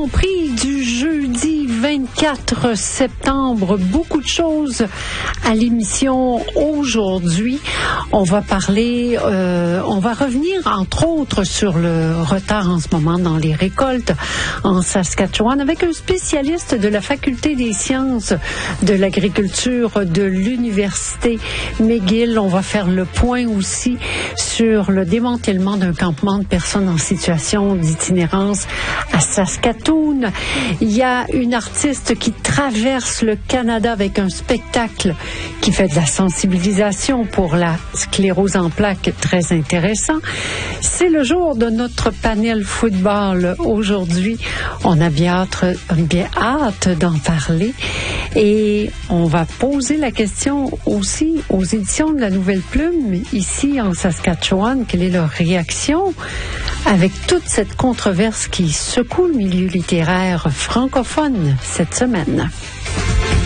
Grand Prix du jeudi 24 septembre. Beaucoup de choses à l'émission aujourd'hui. On va parler, on va revenir entre autres sur le retard en ce moment dans les récoltes en Saskatchewan avec un spécialiste de la Faculté des sciences de l'agriculture de l'Université McGill. On va faire le point aussi sur le démantèlement d'un campement de personnes en situation d'itinérance à Saskatoon. Il y a une artiste qui traverse le Canada avec un spectacle qui fait de la sensibilisation pour la sclérose en plaques, très intéressant. C'est le jour de notre panel football aujourd'hui. On a bien hâte d'en parler et on va poser la question aussi aux éditions de la Nouvelle Plume ici en Saskatchewan. Quelle est leur réaction avec toute cette controverse qui secoue le milieu littéraire francophone cette semaine?